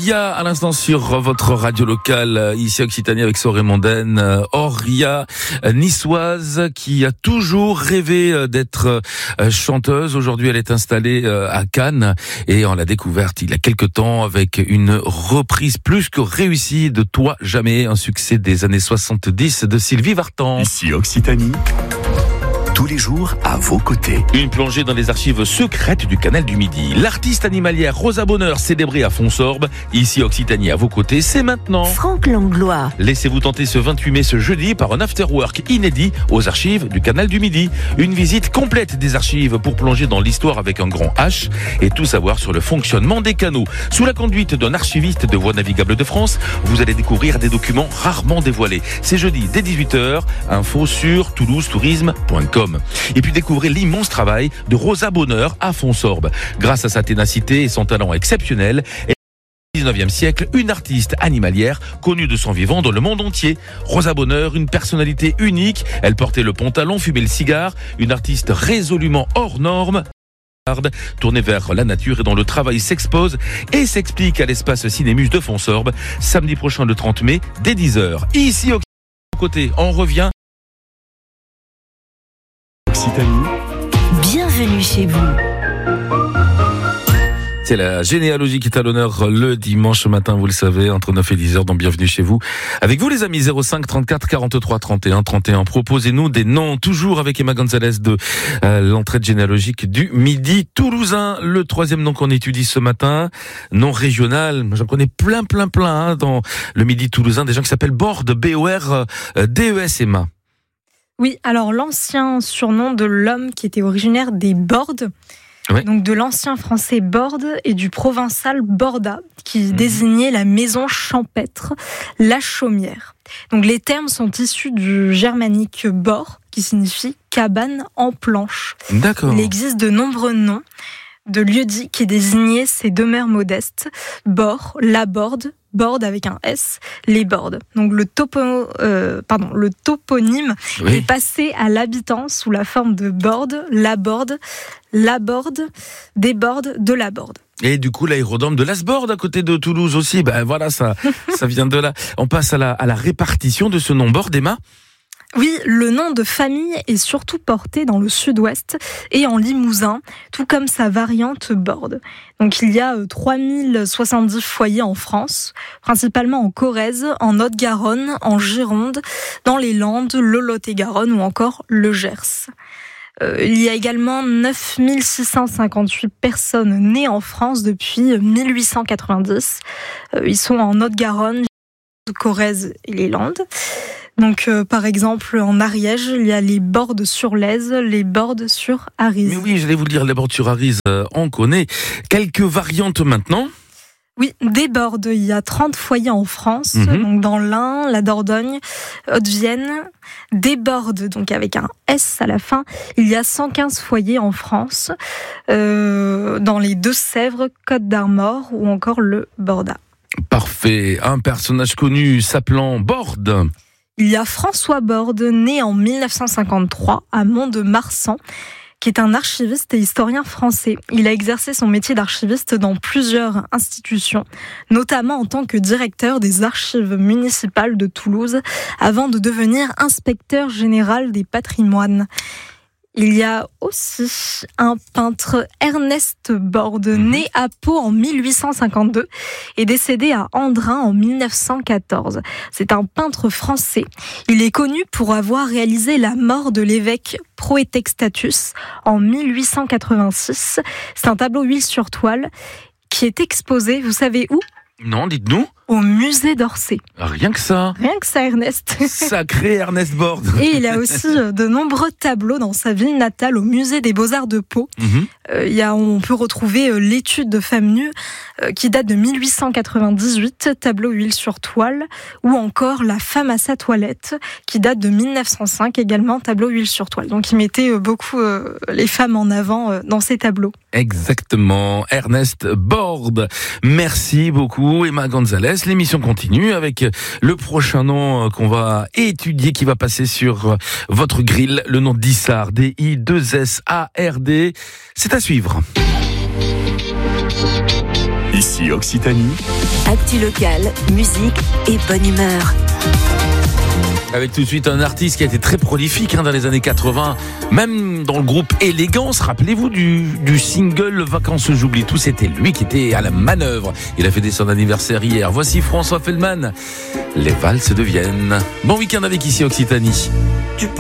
Auria à l'instant sur votre radio locale ici Occitanie avec Soré Mondaine. Auria, niçoise qui a toujours rêvé d'être chanteuse. Aujourd'hui, elle est installée à Cannes et on l'a découverte il y a quelque temps avec une reprise plus que réussie de Toi Jamais, un succès des années 70 de Sylvie Vartan. Ici Occitanie, tous les jours à vos côtés. Une plongée dans les archives secrètes du Canal du Midi. L'artiste animalière Rosa Bonheur, célébrée à Fonsorbe, ici Occitanie à vos côtés, c'est maintenant. Franck Langlois. Laissez-vous tenter ce 28 mai, ce jeudi, par un afterwork inédit aux archives du Canal du Midi. Une visite complète des archives pour plonger dans l'histoire avec un grand H et tout savoir sur le fonctionnement des canaux. Sous la conduite d'un archiviste de Voies navigables de France, vous allez découvrir des documents rarement dévoilés. C'est jeudi dès 18h, info sur toulousetourisme.com. Et puis découvrez l'immense travail de Rosa Bonheur à Fonsorbe. Grâce à sa ténacité et son talent exceptionnel, au 19e siècle, une artiste animalière connue de son vivant dans le monde entier. Rosa Bonheur, une personnalité unique. Elle portait le pantalon, fumait le cigare. Une artiste résolument hors norme, tournée vers la nature et dont le travail s'expose et s'explique à l'espace Cinémus de Fonsorbe, samedi prochain le 30 mai, dès 10h. Ici, au côté, on revient. Occitanie, Bienvenue chez vous. C'est la généalogie qui est à l'honneur le dimanche matin, vous le savez, entre 9 et 10h, donc bienvenue chez vous. Avec vous les amis, 05 34 43 31 31, proposez-nous des noms, toujours avec Emma Gonzalez de l'entraide généalogique du Midi toulousain. Le troisième nom qu'on étudie ce matin, nom régional, j'en connais plein dans le Midi toulousain, des gens qui s'appellent Borde, B-O-R-D-E-S, Emma. Oui, alors l'ancien surnom de l'homme qui était originaire des Bordes, ouais. Donc de l'ancien français Borde et du provençal Borda, qui désignait la maison champêtre, la chaumière. Donc les termes sont issus du germanique bord, qui signifie cabane en planche. D'accord. Il existe de nombreux noms de lieux-dits qui désignaient ces demeures modestes. Bord, la Borde, Borde avec un S, les Bordes. Donc le toponyme est passé à l'habitant sous la forme de Borde, la Borde, des Bordes, de la Borde. Et du coup, l'aérodrome de Lasborde à côté de Toulouse aussi, ben voilà, ça vient de là. On passe à la répartition de ce nom Borde, Emma. Oui, le nom de famille est surtout porté dans le sud-ouest et en Limousin, tout comme sa variante Borde. Donc il y a 3070 foyers en France, principalement en Corrèze, en Haute-Garonne, en Gironde, dans les Landes, le Lot-et-Garonne ou encore le Gers. Il y a également 9658 personnes nées en France depuis 1890. Ils sont en Haute-Garonne, Corrèze et les Landes. Donc, par exemple, en Ariège, il y a les Bordes sur Lèze, les Bordes sur Arize. Mais oui, j'allais vous le dire, les Bordes sur Arize, on connaît. Quelques variantes maintenant. Oui, des Bordes, il y a 30 foyers en France, donc dans l'Ain, la Dordogne, Haute-Vienne. Des Bordes, donc avec un S à la fin, il y a 115 foyers en France, dans les Deux-Sèvres, Côte d'Armor ou encore le Borda. Parfait. Un personnage connu s'appelant Borde. Il y a François Borde, né en 1953 à Mont-de-Marsan, qui est un archiviste et historien français. Il a exercé son métier d'archiviste dans plusieurs institutions, notamment en tant que directeur des archives municipales de Toulouse, avant de devenir inspecteur général des patrimoines. Il y a aussi un peintre, Ernest Borde, né à Pau en 1852 et décédé à Andrin en 1914. C'est un peintre français. Il est connu pour avoir réalisé la mort de l'évêque Proétextatus en 1886. C'est un tableau huile sur toile qui est exposé, vous savez où ? Non, dites-nous. Au musée d'Orsay. Rien que ça. Rien que ça, Ernest. Sacré Ernest Borde. Et il a aussi de nombreux tableaux dans sa ville natale, au musée des Beaux-Arts de Pau. On peut retrouver l'étude de femme nue, qui date de 1898, tableau huile sur toile, ou encore la femme à sa toilette, qui date de 1905, également tableau huile sur toile. Donc il mettait beaucoup les femmes en avant dans ses tableaux. Exactement, Ernest Borde. Merci beaucoup, Emma Gonzalez. L'émission continue avec le prochain nom qu'on va étudier, qui va passer sur votre grille, le nom d'Issard, D-I-2-S-A-R-D. C'est à suivre. Ici ici Occitanie. Actu locale, musique et bonne humeur. Avec tout de suite un artiste qui a été très prolifique dans les années 80, même dans le groupe Élégance. Rappelez-vous du single Vacances j'oublie tout, c'était lui qui était à la manœuvre. Il a fêté son anniversaire hier. Voici François Feldman, Les valses de Vienne. Bon week-end avec ici Occitanie.